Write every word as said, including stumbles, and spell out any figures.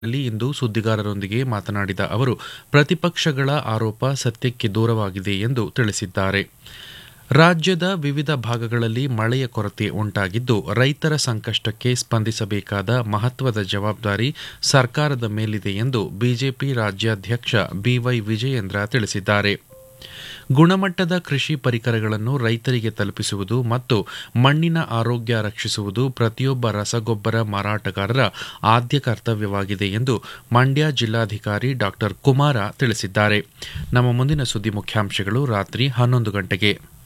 ಲ್ಲಿ ಇಂದು ಸುದ್ದಿಗಾರರೊಂದಿಗೆ ಮಾತನಾಡಿದ ಅವರು, ಪ್ರತಿಪಕ್ಷಗಳ ಆರೋಪ ಸತ್ಯಕ್ಕೆ ದೂರವಾಗಿದೆ ಎಂದು ತಿಳಿಸಿದ್ದಾರೆ. ರಾಜ್ಯದ ವಿವಿಧ ಭಾಗಗಳಲ್ಲಿ ಮಳೆಯ ಕೊರತೆ ಉಂಟಾಗಿದ್ದು, ರೈತರ ಸಂಕಷ್ಟಕ್ಕೆ ಸ್ಪಂದಿಸಬೇಕಾದ ಮಹತ್ವದ ಜವಾಬ್ದಾರಿ ಸರ್ಕಾರದ ಮೇಲಿದೆ ಎಂದು ಬಿಜೆಪಿ ರಾಜ್ಯಾಧ್ಯಕ್ಷ ಬಿವೈ ವಿಜಯೇಂದ್ರ ತಿಳಿಸಿದ್ದಾರೆ. ಗುಣಮಟ್ಟದ ಕೃಷಿ ಪರಿಕರಗಳನ್ನು ರೈತರಿಗೆ ತಲುಪಿಸುವುದು ಮತ್ತು ಮಣ್ಣಿನ ಆರೋಗ್ಯ ರಕ್ಷಿಸುವುದು ಪ್ರತಿಯೊಬ್ಬ ರಸಗೊಬ್ಬರ ಮಾರಾಟಗಾರರ ಆದ್ಯ ಕರ್ತವ್ಯವಾಗಿದೆ ಎಂದು ಮಂಡ್ಯ ಜಿಲ್ಲಾಧಿಕಾರಿ ಡಾ ಕುಮಾರ ತಿಳಿಸಿದ್ದಾರೆ. ನಮ್ಮ ಮುಂದಿನ ಸುದ್ದಿ ಮುಖ್ಯಾಂಶಗಳು ರಾತ್ರಿ ಹನ್ನೊಂದು ಗಂಟೆಗೆ.